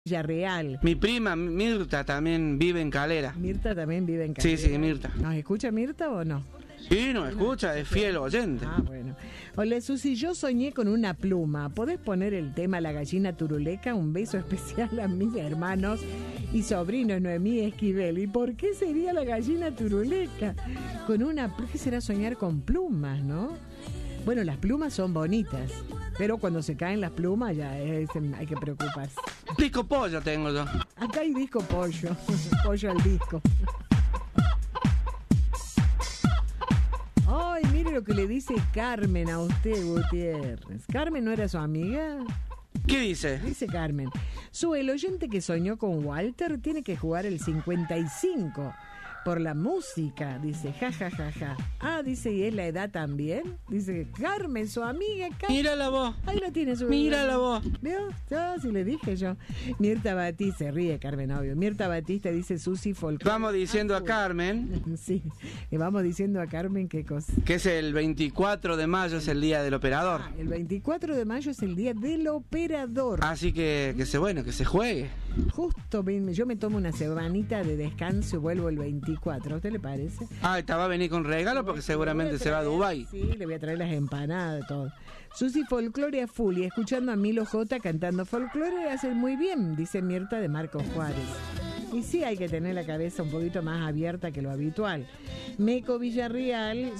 Villarreal. Mi prima Mirta también vive en Calera. Mirta también vive en Calera. Sí, sí, Mirta. ¿Nos escucha Mirta o no? Sí, nos escucha, es fiel oyente. Ah, bueno. Hola, Susi, yo soñé con una pluma. ¿Podés poner el tema La gallina turuleca? Un beso especial a mis hermanos y sobrinos Noemí Esquivel. ¿Y por qué sería la gallina turuleca? Con una... ¿Por qué será soñar con plumas, no? Bueno, las plumas son bonitas, pero cuando se caen las plumas ya hay que preocuparse. Disco pollo tengo yo. Acá hay disco pollo, pollo al disco. Ay, mire lo que le dice Carmen a usted, Gutiérrez. ¿Carmen no era su amiga? ¿Qué dice? Dice Carmen, el oyente que soñó con Walter tiene que jugar el 55 por la música, dice, ja, ja, ja, ja. Ah, dice, ¿y es la edad también? Dice, Carmen, su amiga, Carmen. Mírala vos. Ahí la tiene su... Mírala vos. ¿Vio? Ya, sí le dije yo. Mirta Batista, se ríe Carmen, obvio. Mirta Batista dice, Susi Folclore. Vamos diciendo a Carmen. Sí, le vamos diciendo a Carmen qué cosa. Que es el 24 de mayo, es el día del operador. El 24 de mayo es el día del operador. Así que se juegue. Justo, yo me tomo una semanita de descanso y vuelvo el 24. ¿A usted le parece? Ah, esta va a venir con regalo porque seguramente se va a Dubái. Sí, le voy a traer las empanadas, todo. Susi Folclore a full y escuchando a Milo J cantando folclore hace muy bien, dice Mirta de Marcos Juárez. Y sí hay que tener la cabeza un poquito más abierta que lo habitual. Meco Villarreal,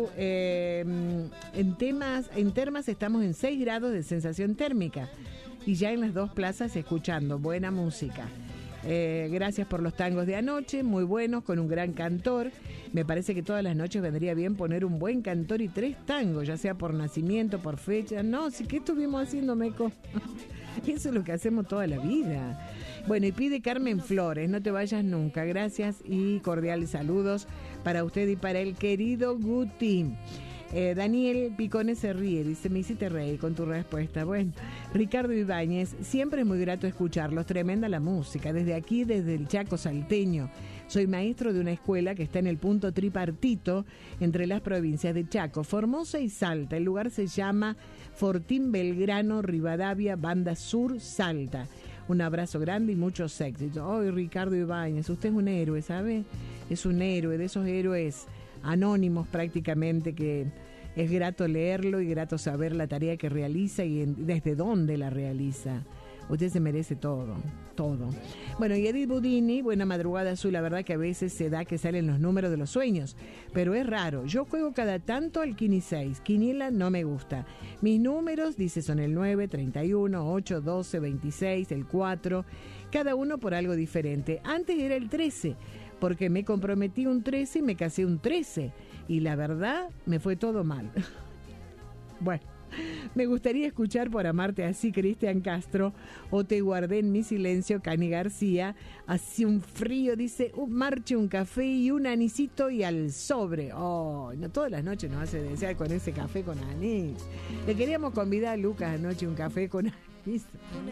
en Termas estamos en 6 grados de sensación térmica y ya en las 2 plazas escuchando buena música. Gracias por los tangos de anoche, muy buenos, con un gran cantor. Me parece que todas las noches vendría bien poner un buen cantor y 3 tangos, ya sea por nacimiento, por fecha. No, sí, ¿qué estuvimos haciendo, Meco? Eso es lo que hacemos toda la vida. Bueno, y pide Carmen Flores, no te vayas nunca. Gracias y cordiales saludos para usted y para el querido Guti. Daniel Picones se ríe, dice, me hiciste reír con tu respuesta. Bueno, Ricardo Ibáñez, siempre es muy grato escucharlos, tremenda la música, desde aquí, desde el Chaco salteño. Soy maestro de una escuela que está en el punto tripartito entre las provincias de Chaco, Formosa y Salta. El lugar se llama Fortín Belgrano, Rivadavia, Banda Sur, Salta. Un abrazo grande y muchos éxitos. Hoy Ricardo Ibáñez, usted es un héroe, ¿sabe? Es un héroe, de esos héroes anónimos prácticamente, que es grato leerlo y grato saber la tarea que realiza y desde dónde la realiza. Usted se merece todo, todo. Bueno, y Edith Budini, buena madrugada azul, la verdad que a veces se da que salen los números de los sueños, pero es raro. Yo juego cada tanto al Quini 6, Quiniela no me gusta. Mis números, dice, son el 9, 31, 8, 12, 26, el 4, cada uno por algo diferente. Antes era el 13, porque me comprometí un 13 y me casé un 13. Y la verdad, me fue todo mal. Bueno, me gustaría escuchar Por amarte así, Cristian Castro, o Te guardé en mi silencio, Cani García. Hace un frío, dice, marche, un café y un anisito y al sobre. Oh, no, todas las noches nos hace desear con ese café con anís. Le queríamos convidar a Lucas anoche un café con anís.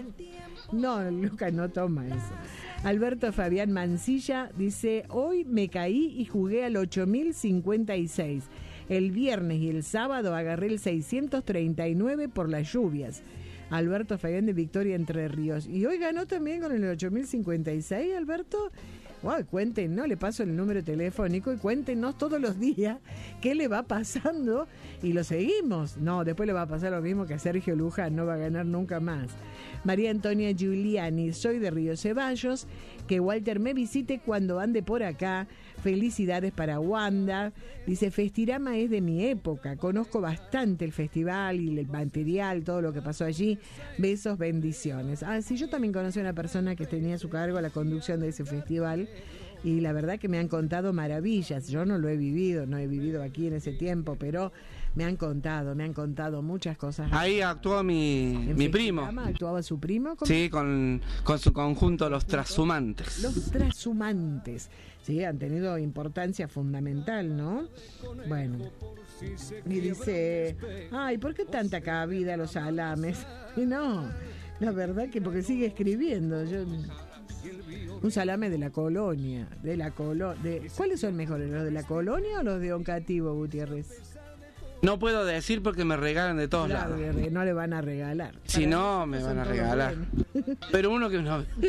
No, Lucas no toma eso. Alberto Fabián Mancilla dice, hoy me caí y jugué al 8056. El viernes y el sábado agarré el 639 por las lluvias. Alberto Fabián de Victoria, Entre Ríos. Y hoy ganó también con el 8056, Alberto. Wow, cuéntenos, le paso el número telefónico y cuéntenos todos los días qué le va pasando y lo seguimos. No, después le va a pasar lo mismo que a Sergio Luján, no va a ganar nunca más. María Antonia Giuliani, soy de Río Ceballos, que Walter me visite cuando ande por acá. Felicidades para Wanda. Dice, Festirama es de mi época, conozco bastante el festival y el material, todo lo que pasó allí. Besos, bendiciones. Ah, sí, yo también conocí a una persona que tenía a su cargo la conducción de ese festival y la verdad que me han contado maravillas. Yo no lo he vivido, no he vivido aquí en ese tiempo, pero me han contado muchas cosas. Ahí actuó mi primo. ¿Actuaba su primo? ¿Cómo? Sí, con su conjunto Los Trashumantes. Los Trashumantes. Sí, han tenido importancia fundamental, ¿no? Bueno. Y dice, ay, ¿por qué tanta cabida los salames? Y no, la verdad que porque sigue escribiendo. Un salame de la colonia. ¿Cuáles son mejores, los de la colonia o los de Oncativo, Gutiérrez? No puedo decir porque me regalan de todos Claro, lados. que no le van a regalar. Si Para no, mí, me son van a todos regalar. buenos. Pero uno que no,